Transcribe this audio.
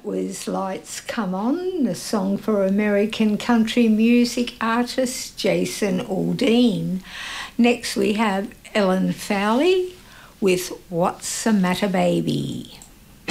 That was Lights Come On, the song for American country music artist Jason Aldean. Next we have Ellen Fowley with What's the Matter Baby.